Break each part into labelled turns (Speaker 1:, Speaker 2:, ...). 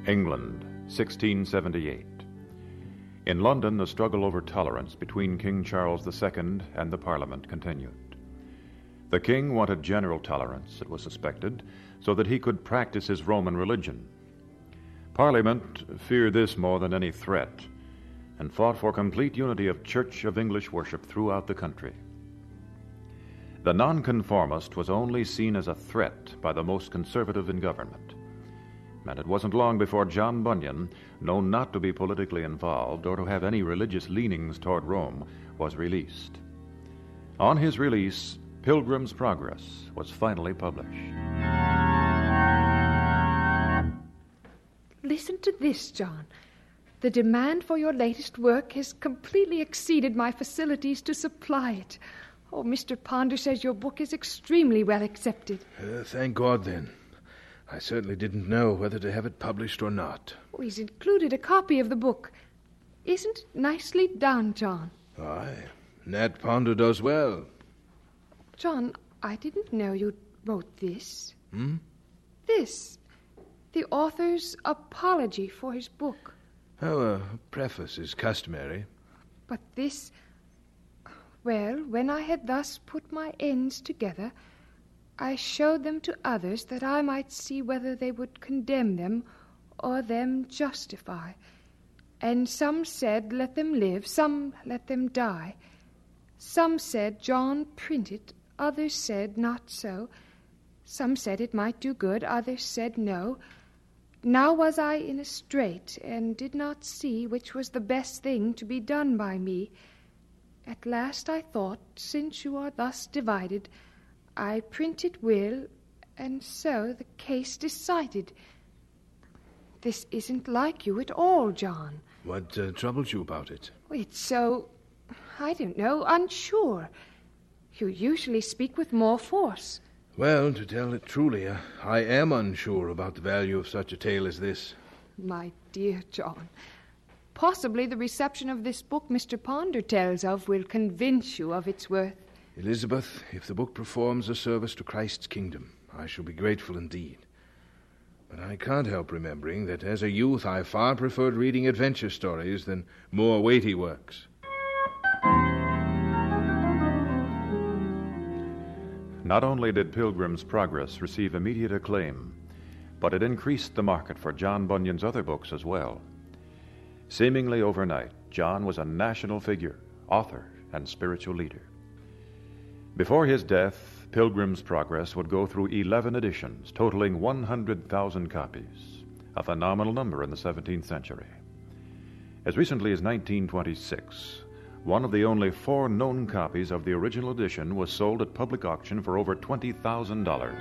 Speaker 1: England, 1678. In London, the struggle over tolerance between King Charles II and the Parliament continued. The king wanted general tolerance, it was suspected, so that he could practice his Roman religion. Parliament feared this more than any threat and fought for complete unity of Church of English worship throughout the country. The nonconformist was only seen as a threat by the most conservative in government. And it wasn't long before John Bunyan, known not to be politically involved or to have any religious leanings toward Rome, was released. On his release, Pilgrim's Progress was finally published.
Speaker 2: Listen to this, John. The demand for your latest work has completely exceeded my facilities to supply it. Oh, Mr. Ponder says your book is extremely well accepted.
Speaker 3: Thank God, then. I certainly didn't know whether to have it published or not.
Speaker 2: Oh, he's included a copy of the book. Isn't it nicely done, John?
Speaker 3: Aye, Nat Ponder does well.
Speaker 2: John, I didn't know you wrote this.
Speaker 3: Hmm?
Speaker 2: This. The author's apology for his book.
Speaker 3: Oh, a preface is customary.
Speaker 2: But this... Well, when I had thus put my ends together, I showed them to others that I might see whether they would condemn them or them justify. And some said, let them live, some let them die. Some said, John, print it. Others said, not so. Some said it might do good, others said no. Now was I in a strait, and did not see which was the best thing to be done by me. At last I thought, since you are thus divided, I print it will, and so the case decided. This isn't like you at all, John.
Speaker 3: What troubles you about it?
Speaker 2: It's so, I don't know, unsure. You usually speak with more force.
Speaker 3: Well, to tell it truly, I am unsure about the value of such a tale as this.
Speaker 2: My dear John, possibly the reception of this book Mr. Ponder tells of will convince you of its worth.
Speaker 3: Elizabeth, if the book performs a service to Christ's kingdom, I shall be grateful indeed. But I can't help remembering that as a youth I far preferred reading adventure stories than more weighty works.
Speaker 1: Not only did Pilgrim's Progress receive immediate acclaim, but it increased the market for John Bunyan's other books as well. Seemingly overnight, John was a national figure, author, and spiritual leader. Before his death, Pilgrim's Progress would go through 11 editions, totaling 100,000 copies, a phenomenal number in the 17th century. As recently as 1926, one of the only 4 known copies of the original edition was sold at public auction for over $20,000.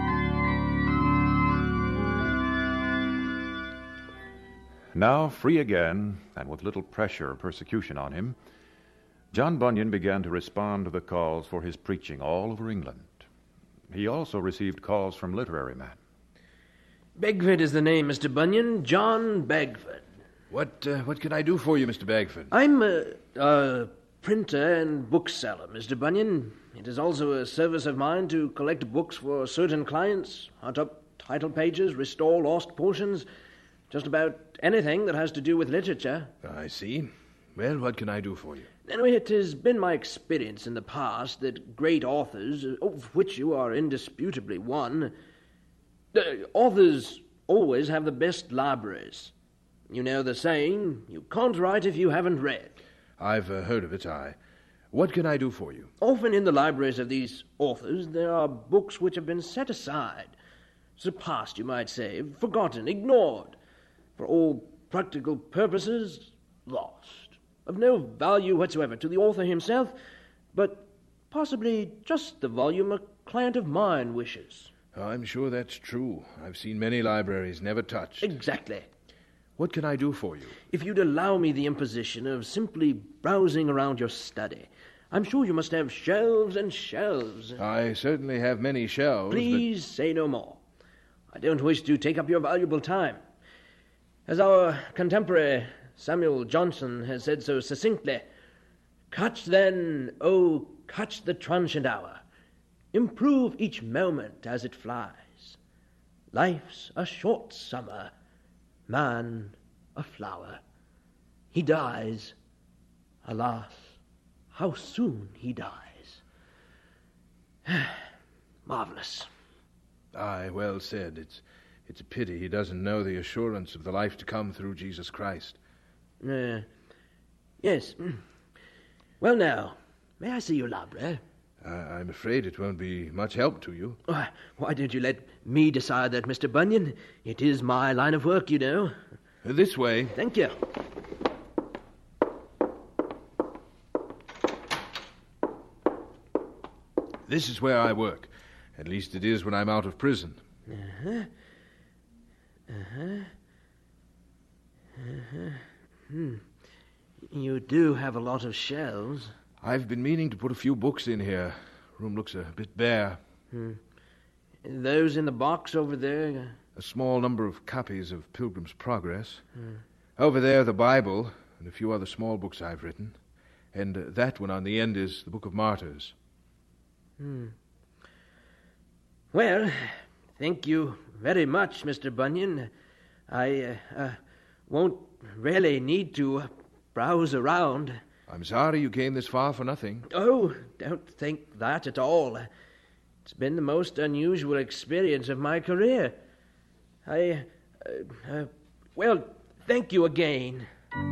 Speaker 1: Now, free again, and with little pressure or persecution on him, John Bunyan began to respond to the calls for his preaching all over England. He also received calls from literary men.
Speaker 4: Begford is the name, Mr. Bunyan. John Begford.
Speaker 3: What can I do for you, Mr. Bagford?
Speaker 4: I'm a printer and bookseller, Mr. Bunyan. It is also a service of mine to collect books for certain clients, hunt up title pages, restore lost portions, just about anything that has to do with literature.
Speaker 3: I see. Well, what can I do for you?
Speaker 4: Anyway, it has been my experience in the past that great authors, of which you are indisputably one, authors always have the best libraries. You know the saying, you can't write if you haven't read.
Speaker 3: I've heard of it, What can I do for you?
Speaker 4: Often in the libraries of these authors there are books which have been set aside, surpassed, you might say, forgotten, ignored, for all practical purposes, lost. Of no value whatsoever to the author himself, but possibly just the volume a client of mine wishes.
Speaker 3: I'm sure that's true. I've seen many libraries never touched.
Speaker 4: Exactly.
Speaker 3: What can I do for you?
Speaker 4: If you'd allow me the imposition of simply browsing around your study, I'm sure you must have shelves and shelves.
Speaker 3: I certainly have many shelves.
Speaker 4: Please say no more. I don't wish to take up your valuable time. As our contemporary Samuel Johnson has said so succinctly, catch then, oh, catch the transient hour. Improve each moment as it flies. Life's a short summer. man a flower. He dies. Alas, how soon he dies. Marvelous.
Speaker 3: Aye, well said. It's a pity he doesn't know the assurance of the life to come through Jesus Christ.
Speaker 4: Yes. Well, now, may I see your library?
Speaker 3: I'm afraid it won't be much help to you.
Speaker 4: Why don't you let me decide that, Mr. Bunyan? It is my line of work, you know.
Speaker 3: This way.
Speaker 4: Thank you.
Speaker 3: This is where I work. At least it is when I'm out of prison.
Speaker 4: You do have a lot of shelves.
Speaker 3: I've been meaning to put a few books in here. Room looks a bit bare.
Speaker 4: Those in the box over there?
Speaker 3: A small number of copies of Pilgrim's Progress. Over there, the Bible, and a few other small books I've written. And that one on the end is the Book of Martyrs.
Speaker 4: Well, thank you very much, Mr. Bunyan. I won't really need to browse around.
Speaker 3: I'm sorry you came this far for nothing.
Speaker 4: Oh, don't think that at all. It's been the most unusual experience of my career. Well, thank you again.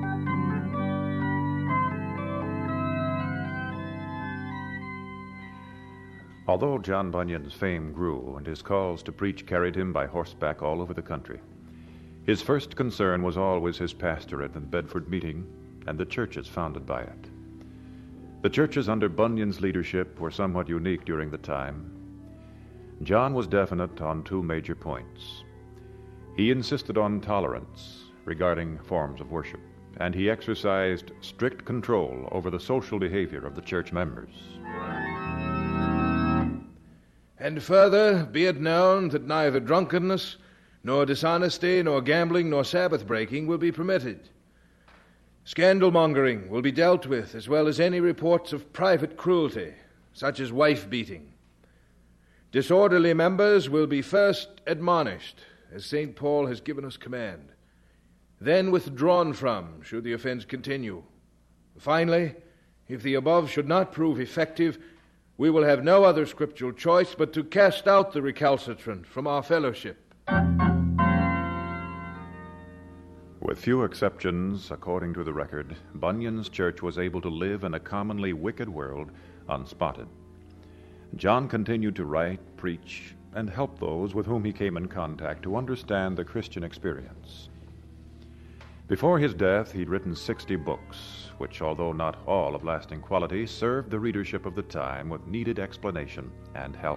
Speaker 1: Although John Bunyan's fame grew and his calls to preach carried him by horseback all over the country, his first concern was always his pastorate and Bedford meeting and the churches founded by it. The churches under Bunyan's leadership were somewhat unique during the time. John was definite on two major points. He insisted on tolerance regarding forms of worship, and he exercised strict control over the social behavior of the church members.
Speaker 3: And further, be it known that neither drunkenness, nor dishonesty, nor gambling, nor Sabbath-breaking will be permitted. Scandal-mongering will be dealt with, as well as any reports of private cruelty, such as wife-beating. Disorderly members will be first admonished, as St. Paul has given us command, then withdrawn from, should the offense continue. Finally, if the above should not prove effective, we will have no other scriptural choice but to cast out the recalcitrant from our fellowship.
Speaker 1: With few exceptions, according to the record, Bunyan's church was able to live in a commonly wicked world unspotted. John continued to write, preach, and help those with whom he came in contact to understand the Christian experience. Before his death, he'd written 60 books, which, although not all of lasting quality, served the readership of the time with needed explanation and help.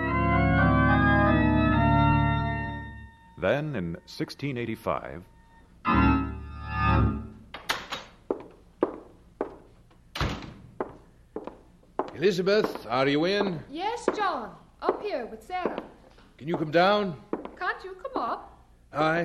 Speaker 1: Then, in 1685...
Speaker 3: Elizabeth, are you in?
Speaker 2: Yes, John. Up here with Sarah.
Speaker 3: Can you come down?
Speaker 2: Can't you come up?
Speaker 3: Aye.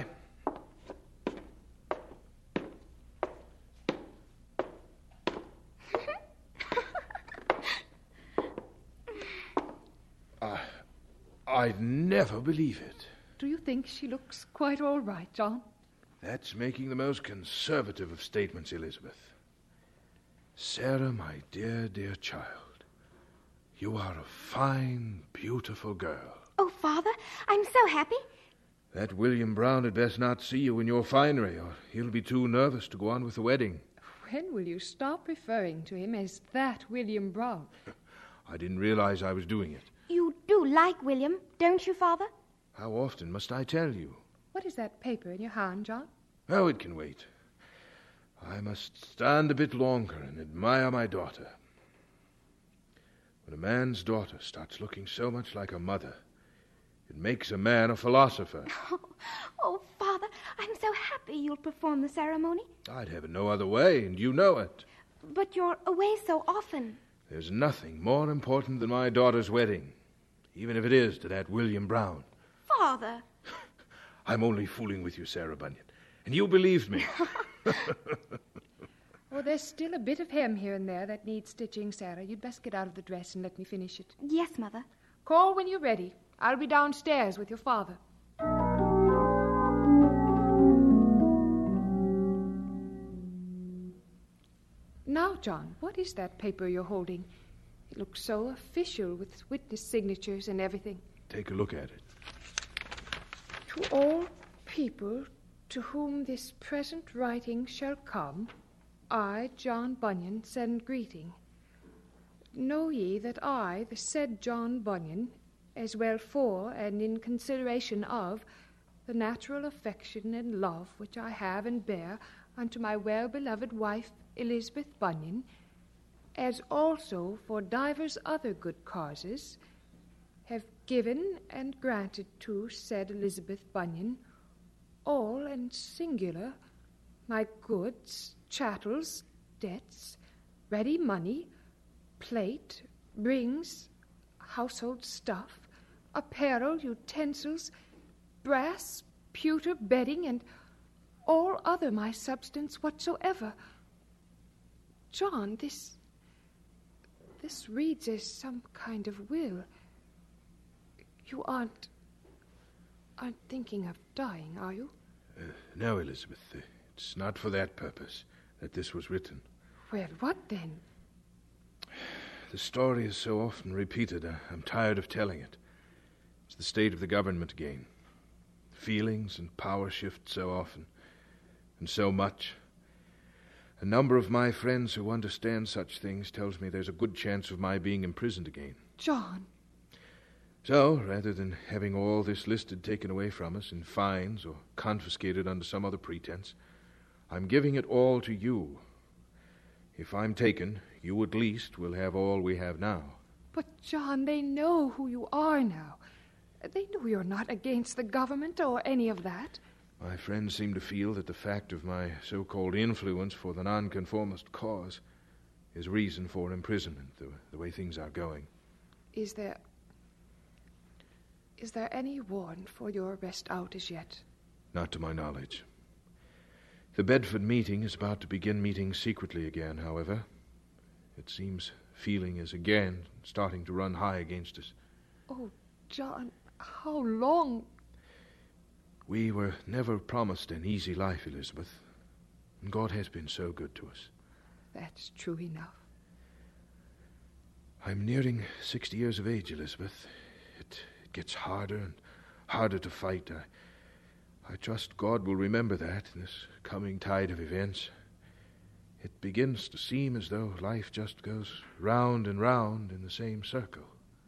Speaker 3: I'd never believe it.
Speaker 2: Do you think she looks quite all right, John?
Speaker 3: That's making the most conservative of statements, Elizabeth. Sarah, my dear, dear child, you are a fine, beautiful girl.
Speaker 5: Oh, Father, I'm so happy.
Speaker 3: That William Brown had best not see you in your finery, or he'll be too nervous to go on with the wedding.
Speaker 2: When will you stop referring to him as that William Brown?
Speaker 3: I didn't realize I was doing it.
Speaker 5: You do like William, don't you, Father?
Speaker 3: How often must I tell you?
Speaker 2: What is that paper in your hand, John?
Speaker 3: Oh, it can wait. I must stand a bit longer and admire my daughter. When a man's daughter starts looking so much like a mother, it makes a man a philosopher.
Speaker 5: Oh, Father, I'm so happy you'll perform the ceremony.
Speaker 3: I'd have it no other way, and you know it.
Speaker 5: But you're away so often.
Speaker 3: There's nothing more important than my daughter's wedding, even if it is to that William Brown.
Speaker 5: Father.
Speaker 3: I'm only fooling with you, Sarah Bunyan, and you believed me.
Speaker 2: Oh, there's still a bit of hem here and there that needs stitching, Sarah. You'd best get out of the dress and let me finish it.
Speaker 5: Yes, Mother.
Speaker 2: Call when you're ready. I'll be downstairs with your father. John, what is that paper you're holding? It looks so official with witness signatures and everything.
Speaker 3: Take a look at it.
Speaker 2: To all people to whom this present writing shall come, I, John Bunyan, send greeting. Know ye that I, the said John Bunyan, as well for and in consideration of the natural affection and love which I have and bear unto my well-beloved wife Elizabeth Bunyan, as also for divers other good causes, have given and granted to said Elizabeth Bunyan all and singular my goods, chattels, debts, ready money, plate, rings, household stuff, apparel, utensils, brass, pewter, bedding, and all other my substance whatsoever. John, this reads as some kind of will. You aren't thinking of dying, are you?
Speaker 3: No, Elizabeth. It's not for that purpose that this was written.
Speaker 2: Well, what then?
Speaker 3: The story is so often repeated, I'm tired of telling it. It's the state of the government again. Feelings and power shift so often, and so much. A number of my friends who understand such things tells me there's a good chance of my being imprisoned again.
Speaker 2: John.
Speaker 3: So, rather than having all this listed taken away from us in fines or confiscated under some other pretense, I'm giving it all to you. If I'm taken, you at least will have all we have now.
Speaker 2: But, John, they know who you are now. They know you're not against the government or any of that.
Speaker 3: My friends seem to feel that the fact of my so-called influence for the nonconformist cause is reason for imprisonment, the way things are going.
Speaker 2: Is there any warrant for your arrest out as yet?
Speaker 3: Not to my knowledge. The Bedford meeting is about to begin meeting secretly again, however. It seems feeling is again starting to run high against us.
Speaker 2: Oh, John, how long?
Speaker 3: We were never promised an easy life, Elizabeth. And God has been so good to us.
Speaker 2: That's true enough.
Speaker 3: I'm nearing 60 years of age, Elizabeth. It gets harder and harder to fight. I trust God will remember that in this coming tide of events. It begins to seem as though life just goes round and round in the same circle.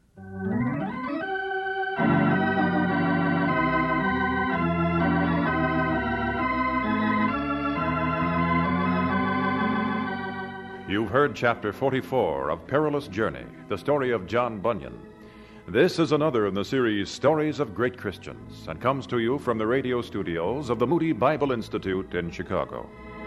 Speaker 1: You've heard Chapter 44 of Perilous Journey, the story of John Bunyan. This is another in the series Stories of Great Christians, and comes to you from the radio studios of the Moody Bible Institute in Chicago.